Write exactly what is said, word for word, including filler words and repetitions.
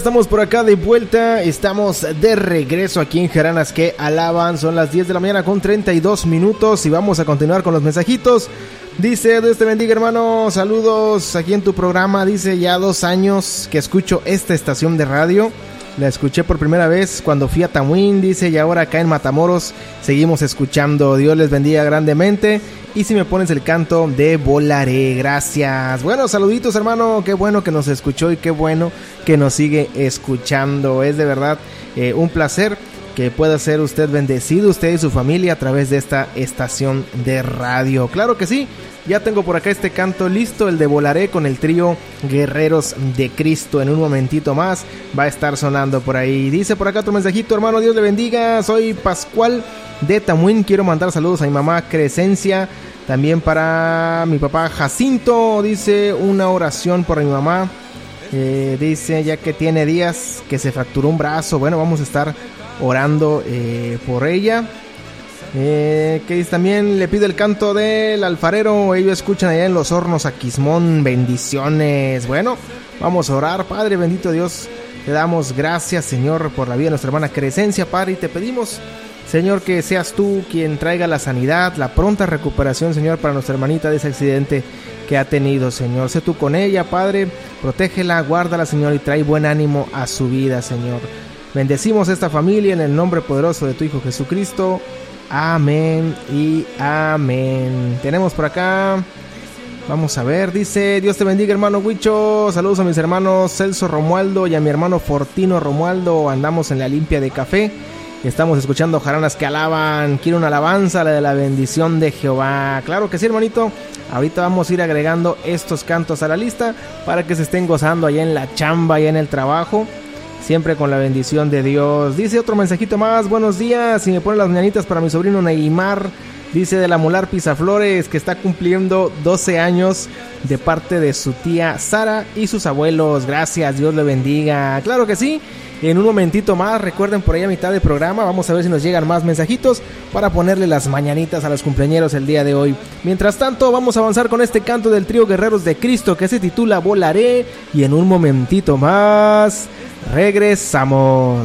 estamos por acá de vuelta, estamos de regreso aquí en Jaranas que alaban. Son las diez de la mañana con treinta y dos minutos y vamos a continuar con los mensajitos. Dice, Dios te bendiga, hermano, saludos aquí en tu programa. Dice, ya dos años que escucho esta estación de radio. La escuché por primera vez cuando fui a Tamuín, dice, y ahora acá en Matamoros seguimos escuchando. Dios les bendiga grandemente. Y si me pones el canto de Volaré, gracias. Bueno, saluditos, hermano, qué bueno que nos escuchó y qué bueno que nos sigue escuchando. Es de verdad eh, un placer que pueda ser usted bendecido, usted y su familia, a través de esta estación de radio. Claro que sí, ya tengo por acá este canto listo, el de Volaré, con el trío Guerreros de Cristo. En un momentito más va a estar sonando por ahí. Dice por acá otro mensajito, hermano, Dios le bendiga, soy Pascual de Tamuín, quiero mandar saludos a mi mamá Crescencia, también para mi papá Jacinto. Dice, una oración por mi mamá, eh, dice, ya que tiene días que se fracturó un brazo. Bueno, vamos a estar orando eh, por ella. Eh, que también le pido el canto del alfarero. Ellos escuchan allá en Los Hornos, Aquismón. Bendiciones. Bueno, vamos a orar. Padre bendito Dios, te damos gracias, Señor, por la vida de nuestra hermana Crescencia, Padre, y te pedimos, Señor, que seas tú quien traiga la sanidad, la pronta recuperación, Señor, para nuestra hermanita de ese accidente que ha tenido, Señor. Sé tú con ella, Padre, protégela, guárdala, Señor, y trae buen ánimo a su vida, Señor. Bendecimos esta familia en el nombre poderoso de tu Hijo Jesucristo. Amén y amén. Tenemos por acá, vamos a ver, dice, Dios te bendiga, hermano Huicho. Saludos a mis hermanos Celso Romualdo y a mi hermano Fortino Romualdo. Andamos en la limpia de café. Estamos escuchando Jaranas que alaban. Quiero una alabanza, la de la bendición de Jehová. Claro que sí, hermanito. Ahorita vamos a ir agregando estos cantos a la lista para que se estén gozando allá en la chamba, allá en el trabajo, siempre con la bendición de Dios. Dice otro mensajito más, buenos días, si me ponen las mañanitas para mi sobrino Neymar, dice, de la Molar Pizaflores, que está cumpliendo doce años, de parte de su tía Sara y sus abuelos. Gracias, Dios le bendiga. Claro que sí. En un momentito más, recuerden, por ahí a mitad del programa, vamos a ver si nos llegan más mensajitos para ponerle las mañanitas a los cumpleañeros el día de hoy. Mientras tanto, vamos a avanzar con este canto del trío Guerreros de Cristo que se titula Volaré, y en un momentito más regresamos.